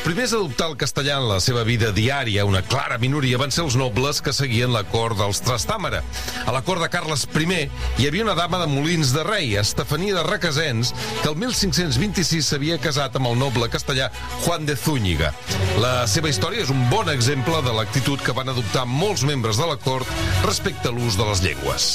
primers a adoptar el castellà en la seva vida diària, una clara minoria, van ser els nobles que seguien la cort dels Trastàmara. A la cort de Carles I hi havia una dama de Molins de Rei, Estefania de Requesens, que el 1526 s'havia casat amb el noble castellà Juan de Zúñiga. La seva història és un bon exemple de l'actitud que van adoptar molts membres de la cort respecte a l'ús de les llengües.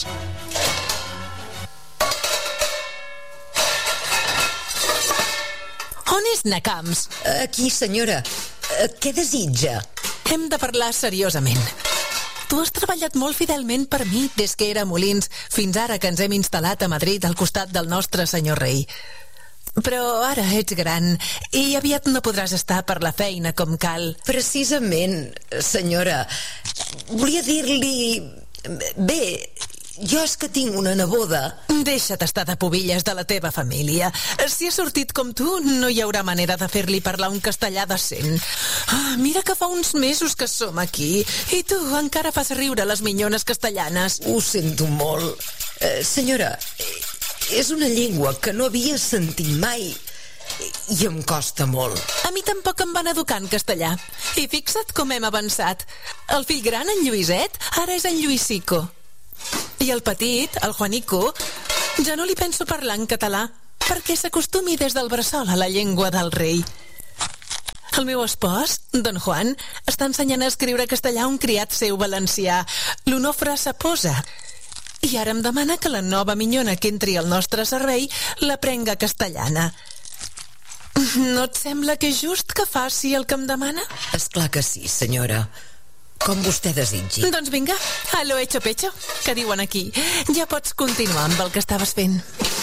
On és na Camps? Aquí, senyora. Què desitja? Hem de parlar seriosament. Tu has treballat molt fidelment per mi des que era a Molins fins ara que ens hem instal·lat a Madrid al costat del nostre senyor rei. Però ara ets gran i aviat no podràs estar per la feina com cal. Precisament, senyora. Volia dir-li... Bé, jo és que tinc una neboda. Deixa't estar de pubilles de la teva família. Si ha sortit com tu, no hi haurà manera de fer-li parlar un castellà decent. Mira que fa uns mesos que som aquí i tu encara fas riure les minyones castellanes. Ho sento molt. Senyora, és una llengua que no havia sentit mai i em costa molt. A mi tampoc em van educar en castellà. I fixa't com hem avançat. El fill gran, en Lluïset, ara és en Lluïsico. I el petit, el Juanico, ja no li penso parlar en català, perquè s'acostumi des del bressol a la llengua del rei. El meu espòs, don Juan, està ensenyant a escriure castellà a un criat seu valencià, l'Onofre Saposa. I ara em demana que la nova minyona que entri al nostre servei l'aprenga castellana. No et sembla que és just que faci el que em demana? Esclar que sí, senyora. Com vostè desitgi. Doncs vinga, a lo hecho pecho, que diuen aquí. Ja pots continuar amb el que estaves fent.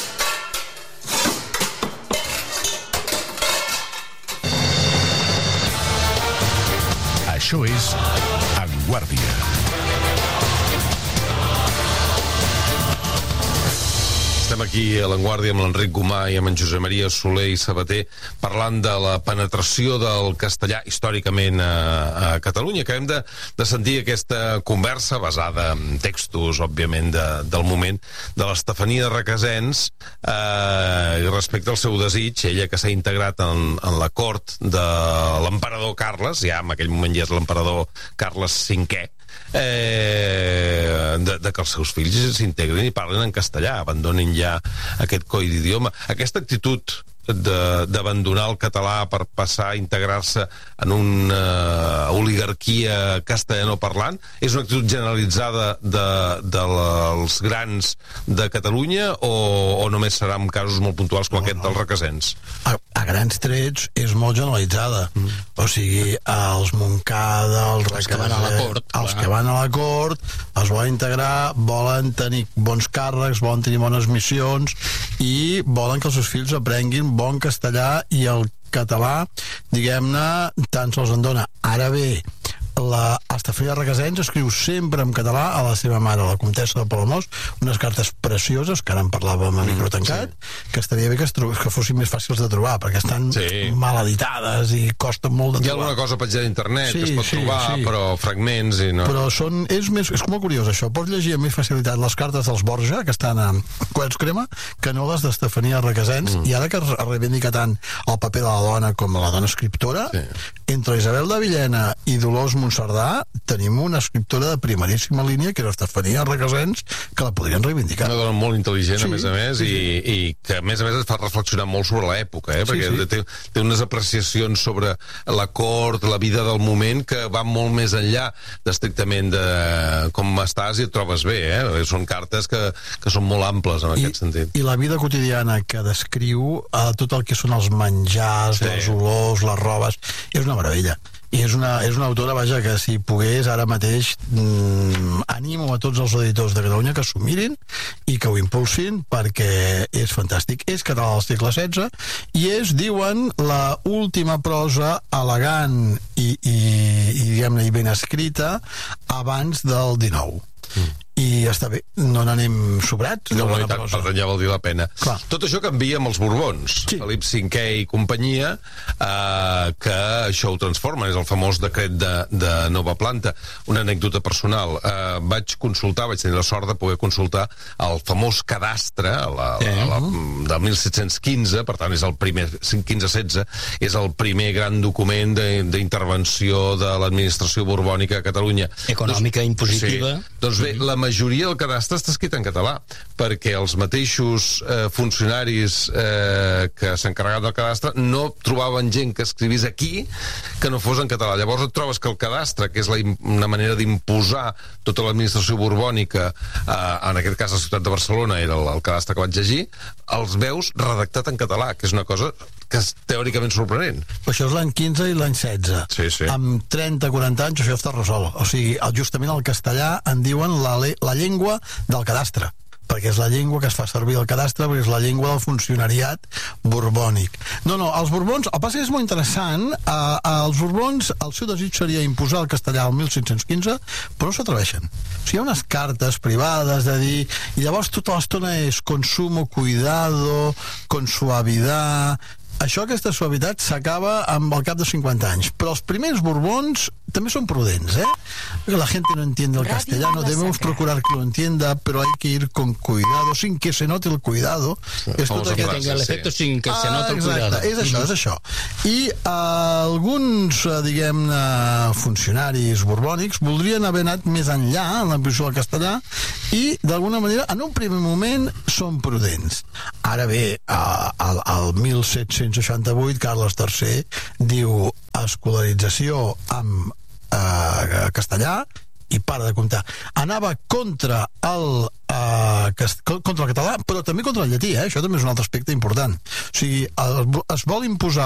Això és En Guàrdia. Estem aquí a l'Avantguàrdia amb l'Enric Gomà i amb en Josep Maria Soler i Sabater parlant de la penetració del castellà històricament a Catalunya. Acabem de sentir aquesta conversa basada en textos, òbviament, del moment de l'Estefania de Requesens respecte al seu desig, ella que s'ha integrat en la cort de l'emperador Carles, ja en aquell moment ja és l'emperador Carles V, de que els seus fills s'integrin i parlen en castellà, abandonin ja aquest coi d'idioma. Aquesta actitud d'abandonar el català per passar a integrar-se en una oligarquia castellanoparlant és una actitud generalitzada dels grans de Catalunya o només serà en casos molt puntuals com aquest dels Requesens? A grans trets és molt generalitzada. O sigui, els Montcada, els que van a la cort, els volen integrar, volen tenir bons càrrecs, volen tenir bones missions i volen que els seus fills aprenguin bon castellà i el català, diguem-ne, tant se'ls en dona. Ara bé, l'Estefania de Requesens escriu sempre en català a la seva mare, la comtessa de Palamós, unes cartes precioses, que ara en parlàvem a micro tancat, que estaria bé que fossin més fàcils de trobar, perquè estan mal editades i costen molt de trobar. Hi ha alguna cosa petjada a internet que es pot trobar, però fragments i no... Però és molt curiós això, pots llegir amb més facilitat les cartes dels Borja, que estan a Quels Crema, que no les d'Estefania de Requesens, i ara que es reivindica tant el paper de la dona com la dona escriptora, entre Isabel de Villena i Dolors Monserdà tenim una escriptora de primeríssima línia que era Estefania Requesens, que la podrien reivindicar. Una dona molt intel·ligent, a més a més, i que a més et fa reflexionar molt sobre l'època, perquè té unes apreciacions sobre la cort, la vida del moment, que van molt més enllà d'estrictament de com estàs i et trobes bé, són cartes que són molt amples en aquest sentit. I la vida quotidiana que descriu tot el que són els menjars, les olors, les robes, és una meravella. I és una autora, vaja, que si pogués ara mateix animo a tots els editors de Catalunya que s'ho mirin i que ho impulsin, perquè és fantàstic. És català del segle XVI i és, diuen, la última prosa elegant i diguem-ne, ben escrita abans del XIX. i està bé, no n'anem sobrats. No, i tant, per tant ja vol dir la pena. Clar. Tot això canvia amb els Borbons, sí. Felip V i companyia, que això ho transformen, és el famós decret de nova planta. Una anècdota personal, vaig tenir la sort de poder consultar el famós cadastre de 1715, per tant és el primer, 15-16, és el primer gran document d'intervenció de l'administració borbònica a Catalunya. Econòmica, impositiva. Sí. Doncs bé, la majoria del cadastre està escrit en català, perquè els mateixos funcionaris que s'encarregaven del cadastre no trobaven gent que escrivís aquí que no fos en català. Llavors et trobes que el cadastre, que és una manera d'imposar tota l'administració borbònica, en aquest cas la ciutat de Barcelona era el cadastre que vaig llegir, els veus redactat en català, que és una cosa que és teòricament sorprenent. Això és l'any 15 i l'any 16. Sí, sí. Amb 30-40 anys això està resolt. O sigui, justament el castellà en diuen la llengua del cadastre, perquè és la llengua que es fa servir al cadastre, perquè és la llengua del funcionariat borbònic. No, els Borbons, el pas és molt interessant, els Borbons, el seu desig seria imposar el castellà al 1515, però no s'atreveixen. O sigui, hi ha unes cartes privades de dir, i llavors tota l'estona és consumo, cuidado, con suavidad. Això, aquesta suavitat, s'acaba amb el cap de 50 anys. Però els primers Borbons també son prudents, Porque la gente no entiende el castellano, debemos procurar que lo entienda, pero hay que ir con cuidado, sin que se note el cuidado. Que tenga el efecto sin que se note el cuidado. És això. I alguns, diguem-ne, funcionaris borbònics voldrien haver anat més enllà en l'ampliació del castellà i, d'alguna manera, en un primer moment, són prudents. Ara bé, al 1768, Carles III diu escolarització amb castellà i para de comptar. Anava contra el català, però també contra el llatí, això també és un altre aspecte important. O sigui, es vol imposar